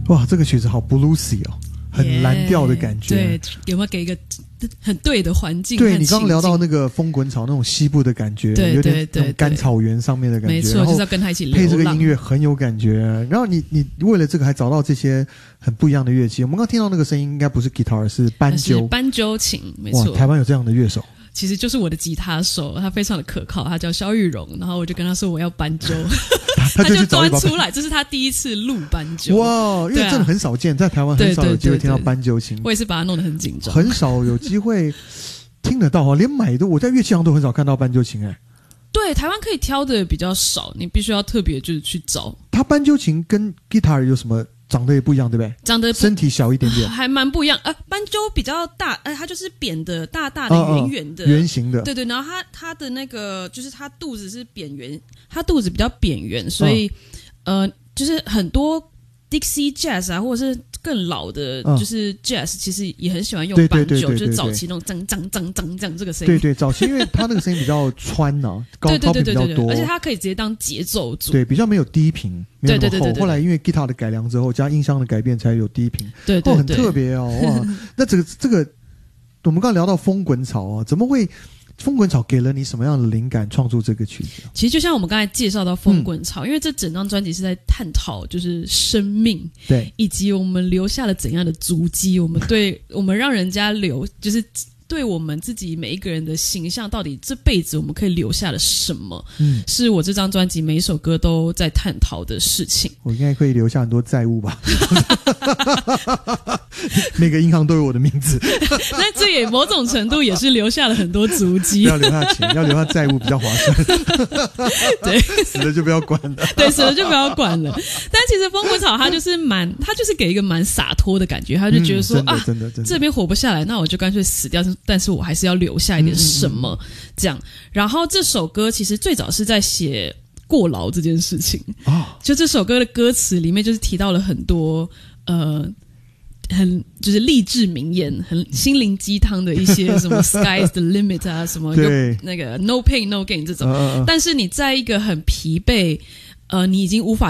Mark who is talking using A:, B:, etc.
A: 哇，这个曲子好 bluesy 哦，很蓝调的感觉。
B: 对，有没有给一个很对的环境？
A: 对，你刚刚聊到那个风滚草那种西部的感觉，
B: 对
A: 有点那种干草原上面的感觉，
B: 没错，就是要跟他一起流浪。
A: 配这个音乐很有感觉。然后你为了这个还找到这些很不一样的乐器。我们刚刚听到那个声音应该不是 guitar， 是斑鸠，
B: 斑鸠琴，没错。
A: 哇，台湾有这样的乐手。
B: 其实就是我的吉他手，他非常的可靠，他叫萧玉荣，然后我就跟他说我要斑鸠，他就端出来，这是他第一次录斑鸠。
A: 哇，因为真的很少见，在台湾很少有机会听到斑鸠琴。
B: 我也是把它弄得很紧张，
A: 很少有机会听得到，连买的我在乐器行都很少看到斑鸠琴。
B: 对，台湾可以挑的比较少，你必须要特别就是去找。
A: 它斑鸠琴跟 guitar 有什么？长得也不一样，对不对？
B: 长得
A: 身体小一点点，
B: 还蛮不一样。斑鸠比较大，它就是扁的、大大的、圆圆的、
A: 圆形的。
B: 对，然后它的那个就是它肚子是扁圆，它肚子比较扁圆，所以就是很多 Dixie Jazz 啊，或者是更老的，就是 Jazz，其实也很喜欢用斑鸠，就是早期那种铮这样这个声音。
A: 对，早期因为它那个声音比较穿啊，高频比较多，
B: 而且它可以直接当节奏组，
A: 对，比较没有低频。对，后来因为 guitar 的改良之后，加音箱的改变，才有低频。
B: 对，
A: 很特别哦，哇！那这个，我们刚刚聊到风滚草啊，怎么会风滚草给了你什么样的灵感创作这个曲子？
B: 其实就像我们刚才介绍到风滚草，因为这整张专辑是在探讨就是生命，
A: 对，
B: 以及我们留下了怎样的足迹，我们让人家留就是。对我们自己每一个人的形象，到底这辈子我们可以留下了什么？是我这张专辑每一首歌都在探讨的事情。
A: 我应该可以留下很多债务吧？每个银行都有我的名字。
B: 那这也某种程度也是留下了很多足迹。
A: 不要留下钱，要留下债务比较划算。
B: 对，
A: 死了就不要管了。
B: 对，死了就不要管了。但其实风滚草它就是给一个蛮洒脱的感觉，他就觉得说
A: 真的
B: 这边活不下来，那我就干脆死掉。但是我还是要留下一点什么，这样。然后这首歌其实最早是在写过劳这件事情就这首歌的歌词里面就是提到了很多很就是励志名言，很心灵鸡汤的一些什么 Sky is the limit 啊，什么那个 No pain no gain 这种。但是你在一个很疲惫你已经无法